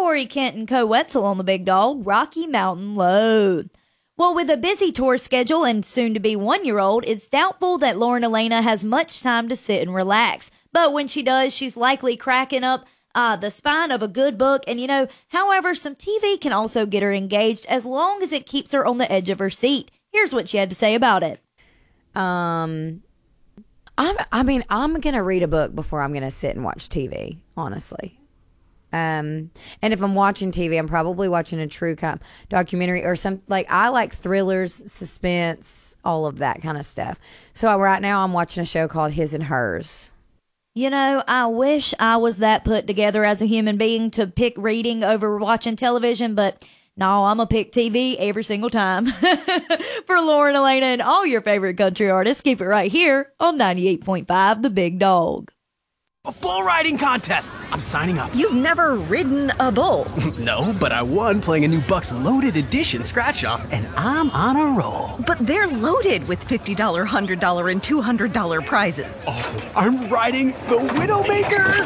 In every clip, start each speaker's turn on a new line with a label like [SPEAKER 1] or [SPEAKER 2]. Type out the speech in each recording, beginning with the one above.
[SPEAKER 1] Corey Kent and Co-Wetzel on the Big Dog, Rocky Mountain Load. Well, with a busy tour schedule and soon-to-be one-year-old, it's doubtful that Lauren Elena has much time to sit and relax. But when she does, she's likely cracking up the spine of a good book. And, however, some TV can also get her engaged as long as it keeps her on the edge of her seat. Here's what she had to say about it.
[SPEAKER 2] I'm going to read a book before I'm going to sit and watch TV, honestly. And if I'm watching TV, I'm probably watching a true documentary or something. Like, I like thrillers, suspense, all of that kind of stuff. So right now I'm watching a show called His and Hers.
[SPEAKER 1] I wish I was that put together as a human being to pick reading over watching television, but no, I'm going to pick TV every single time. For Lauren Elena and all your favorite country artists, keep it right here on 98.5 The Big Dog.
[SPEAKER 3] A bull riding contest! I'm signing up.
[SPEAKER 4] You've never ridden a bull.
[SPEAKER 3] No, but I won playing a new Bucks Loaded Edition scratch-off, and I'm on a roll.
[SPEAKER 4] But they're loaded with $50, $100, and $200 prizes.
[SPEAKER 3] Oh, I'm riding the Widowmaker!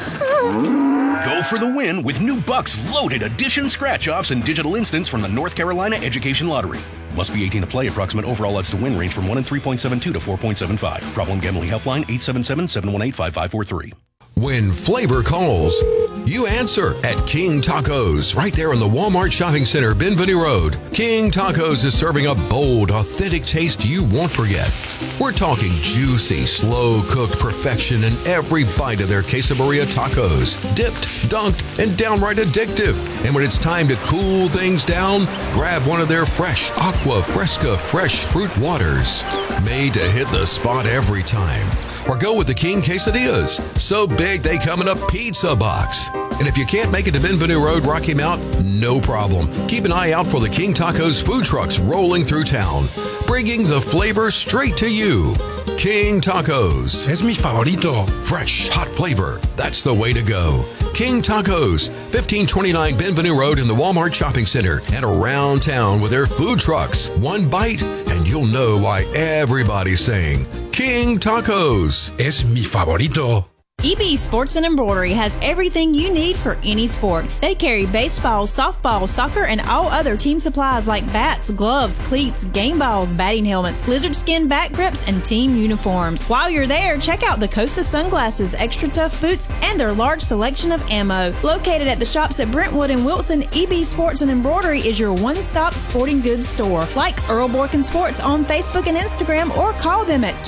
[SPEAKER 5] Go for the win with new Bucks Loaded Edition scratch-offs and digital instants from the North Carolina Education Lottery. Must be 18 to play. Approximate overall odds to win range from 1 in 3.72 to 4.75. Problem Gambling Helpline 877-718-5543.
[SPEAKER 6] When flavor calls, you answer at King Tacos, right there in the Walmart Shopping Center, Benvenue Road. King Tacos is serving a bold, authentic taste you won't forget. We're talking juicy, slow-cooked perfection in every bite of their quesadilla tacos. Dipped, dunked, and downright addictive. And when it's time to cool things down, grab one of their fresh Aqua Fresca fresh fruit waters. Made to hit the spot every time. Or go with the King Quesadillas. So big they come in a pizza box. And if you can't make it to Benvenue Road, Rocky Mount, no problem. Keep an eye out for the King Tacos food trucks rolling through town, bringing the flavor straight to you. King Tacos.
[SPEAKER 7] Es mi favorito.
[SPEAKER 6] Fresh, hot flavor. That's the way to go. King Tacos, 1529 Benvenue Road in the Walmart Shopping Center and around town with their food trucks. One bite and you'll know why everybody's saying King Tacos.
[SPEAKER 7] Es mi favorito.
[SPEAKER 8] EB Sports and Embroidery has everything you need for any sport. They carry baseball, softball, soccer, and all other team supplies like bats, gloves, cleats, game balls, batting helmets, lizard skin bat grips, and team uniforms. While you're there, check out the Costa sunglasses, extra tough boots, and their large selection of ammo. Located at the shops at Brentwood and Wilson, EB Sports and Embroidery is your one-stop sporting goods store. Like Earl Borkin Sports on Facebook and Instagram, or call them at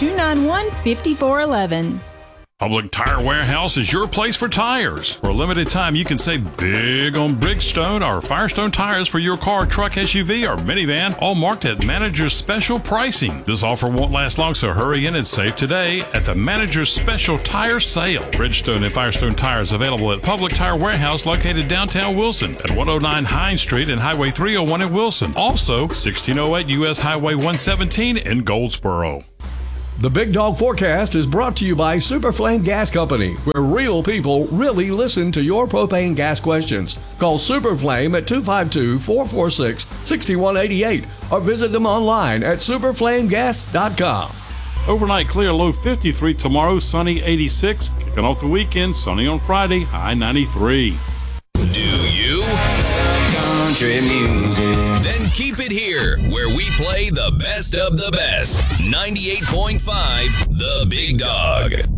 [SPEAKER 8] 291-5411.
[SPEAKER 9] Public Tire Warehouse is your place for tires. For a limited time, you can save big on Bridgestone or Firestone tires for your car, truck, SUV, or minivan, all marked at Manager's Special pricing. This offer won't last long, so hurry in and save today at the Manager's Special Tire Sale. Bridgestone and Firestone tires available at Public Tire Warehouse located downtown Wilson at 109 Hines Street and Highway 301 in Wilson. Also, 1608 U.S. Highway 117 in Goldsboro.
[SPEAKER 10] The Big Dog Forecast is brought to you by Superflame Gas Company, where real people really listen to your propane gas questions. Call Superflame at 252-446-6188 or visit them online at superflamegas.com.
[SPEAKER 9] Overnight clear, low 53 tomorrow, sunny 86. Kicking off the weekend, sunny on Friday, high 93.
[SPEAKER 5] Do you? Country music. Then keep it here, where we play the best of the best. 98.5 The Big Dog.